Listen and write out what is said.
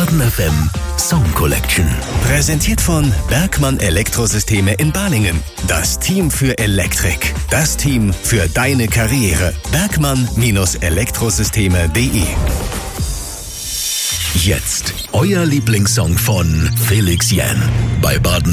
Baden FM Song Collection. Präsentiert von Bergmann Elektrosysteme in Balingen. Das Team für Elektrik. Das Team für deine Karriere. Bergmann-Elektrosysteme.de. Jetzt euer Lieblingssong von Felix Jähn bei Baden